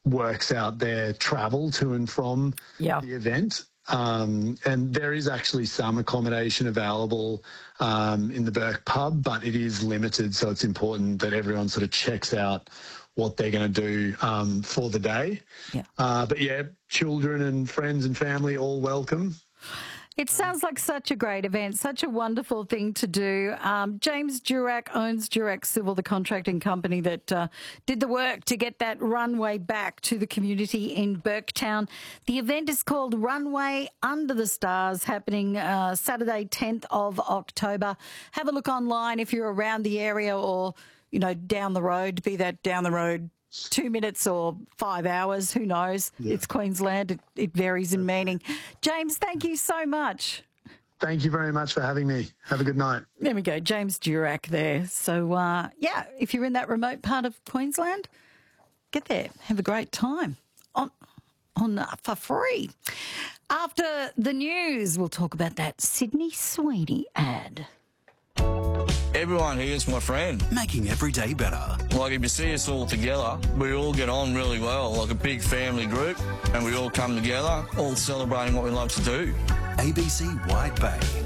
works out their travel to and from Yeah. the event. And there is actually some accommodation available in the Burke pub, but it is limited, so it's important that everyone sort of checks out what they're going to do for the day. Yeah. But yeah, children and friends and family all welcome. It sounds like such a great event, such a wonderful thing to do. James Durack owns Durack Civil, the contracting company that did the work to get that runway back to the community in Burketown. The event is called Runway Under the Stars, happening Saturday, 10th of October. Have a look online if you're around the area or, you know, down the road, be that down the road 2 minutes or 5 hours, who knows? Yeah. It's Queensland. It varies in meaning. James, thank you so much. Thank you very much for having me. Have a good night. There we go, James Durack there. So, yeah, if you're in that remote part of Queensland, get there. Have a great time on for free. After the news, we'll talk about that Sydney Sweeney ad. Everyone here is my friend. Making every day better. Like, if you see us all together, we all get on really well, like a big family group, and we all come together, all celebrating what we love to do. ABC Wide Bay.